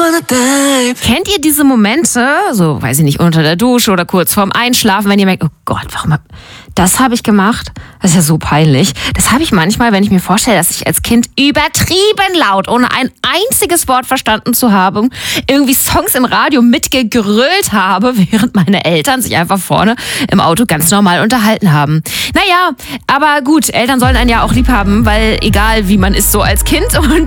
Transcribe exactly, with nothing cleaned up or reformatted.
wanna dive. Kennt ihr diese Momente, so weiß ich nicht, unter der Dusche oder kurz vorm Einschlafen, wenn ihr merkt, oh Gott, warum hab, das habe ich gemacht? Das ist ja so peinlich. Das habe ich manchmal, wenn ich mir vorstelle, dass ich als Kind übertrieben laut, ohne ein einziges Wort verstanden zu haben, irgendwie Songs im Radio mitgegrölt habe, während meine Eltern sich einfach vorne im Auto ganz normal unterhalten haben. Naja, aber gut, Eltern sollen einen ja auch lieb haben, weil egal wie man ist so als Kind und